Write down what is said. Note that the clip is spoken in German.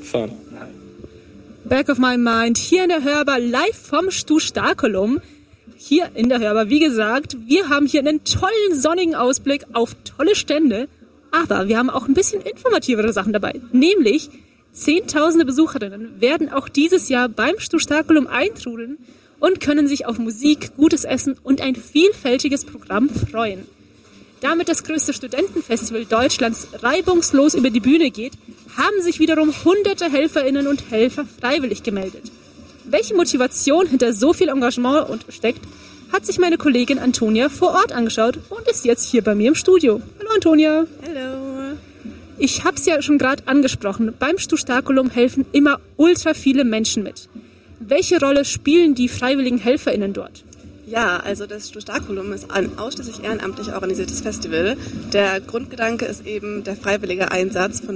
fahren. Back of my mind, hier in der Hörbar, live vom Stu Starkolum. Hier in der Hörbar, wie gesagt, wir haben hier einen tollen sonnigen Ausblick auf tolle Stände, aber wir haben auch ein bisschen informativere Sachen dabei. Nämlich, Zehntausende Besucherinnen werden auch dieses Jahr beim Stu Starkolum eintrudeln und können sich auf Musik, gutes Essen und ein vielfältiges Programm freuen. Damit das größte Studentenfestival Deutschlands reibungslos über die Bühne geht, haben sich wiederum hunderte Helferinnen und Helfer freiwillig gemeldet. Welche Motivation hinter so viel Engagement steckt, hat sich meine Kollegin Antonia vor Ort angeschaut und ist jetzt hier bei mir im Studio. Hallo Antonia. Hallo. Ich habe es ja schon gerade angesprochen, beim Stu Starkolum helfen immer ultra viele Menschen mit. Welche Rolle spielen die freiwilligen HelferInnen dort? Ja, also das Stu Starkolum ist ein ausschließlich ehrenamtlich organisiertes Festival. Der Grundgedanke ist eben der freiwillige Einsatz von